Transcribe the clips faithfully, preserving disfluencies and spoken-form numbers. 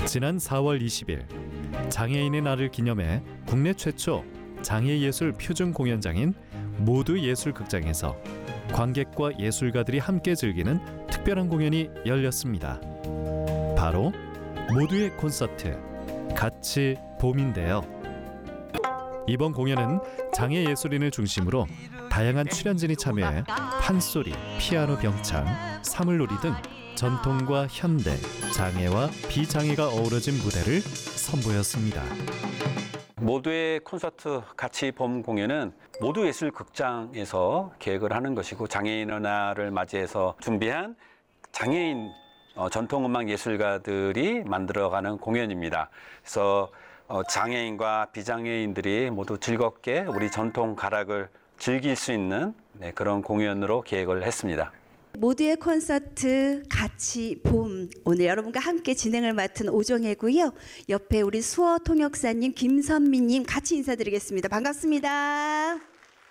지난 사월 이십일 장애인의 날을 기념해 국내 최초 장애예술 표준 공연장인 모두예술극장에서 관객과 예술가들이 함께 즐기는 특별한 공연이 열렸습니다. 바로 모두의 콘서트, 같이 봄인데요. 이번 공연은 장애예술인을 중심으로 다양한 출연진이 참여해 판소리, 피아노 병창, 사물놀이 등 전통과 현대, 장애와 비장애가 어우러진 무대를 선보였습니다. 모두의 콘서트 같이 봄 공연은 모두예술극장에서 계획을 하는 것이고, 장애인의 날을 맞이해서 준비한 장애인 전통음악 예술가들이 만들어가는 공연입니다. 그래서 장애인과 비장애인들이 모두 즐겁게 우리 전통 가락을 즐길 수 있는 그런 공연으로 계획을 했습니다. 모두의 콘서트 같이 봄, 오늘 여러분과 함께 진행을 맡은 오정혜고요. 옆에 우리 수어 통역사님 김선미님 같이 인사드리겠습니다. 반갑습니다.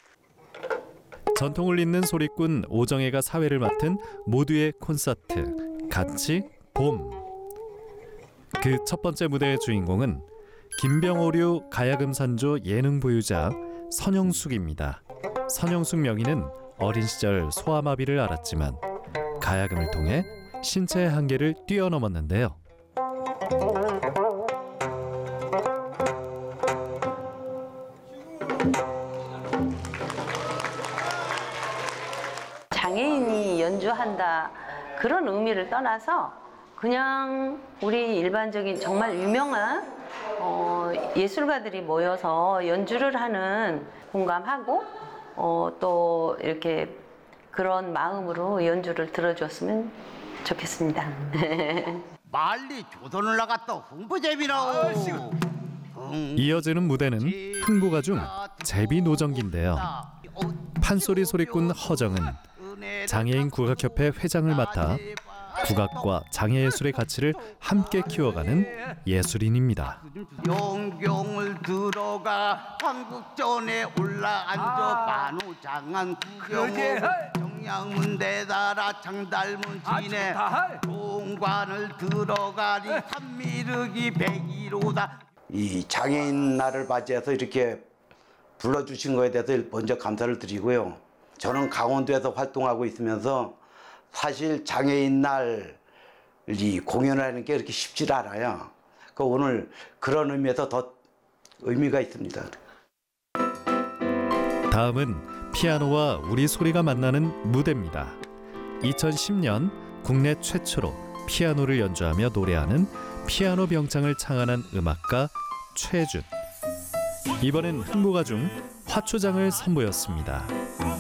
전통을 잇는 소리꾼 오정혜가 사회를 맡은 모두의 콘서트, 같이 봄. 그 첫 번째 무대의 주인공은 김병오류 가야금산조 예능 보유자 선영숙입니다. 선영숙 명의는 어린 시절 소아마비를 앓았지만 가야금을 통해 신체의 한계를 뛰어넘었는데요. 장애인이 연주한다 그런 의미를 떠나서 그냥 우리 일반적인 정말 유명한 어, 예술가들이 모여서 연주를 하는 공감하고 어, 또 이렇게 그런 마음으로 연주를 들어줬으면 좋겠습니다. 빨리 조선을 나갔다 홍보제비라오. 이어지는 무대는 흥부가 중 제비노정기인데요. 판소리 소리꾼 허정은 장애인 국악협회 회장을 맡아 국악과 장애예술의 가치를 함께 키워가는 예술인입니다. 용경을 들어가 한국전에 올라앉아 반우장한 구경을 정양문대 달아 장달문 지내 동관을 들어가니 산미륵이 백이로다. 이 장애인 날을 맞이해서 이렇게 불러주신 거에 대해서 먼저 감사를 드리고요. 저는 강원도에서 활동하고 있으면서 사실 장애인 날 이 공연을 하는 게 그렇게 쉽지 않아요. 그 오늘 그런 의미에서 더 의미가 있습니다. 다음은 피아노와 우리 소리가 만나는 무대입니다. 이천십 년 국내 최초로 피아노를 연주하며 노래하는 피아노 병창을 창안한 음악가 최준. 이번엔 흥부가 중 화초장을 선보였습니다.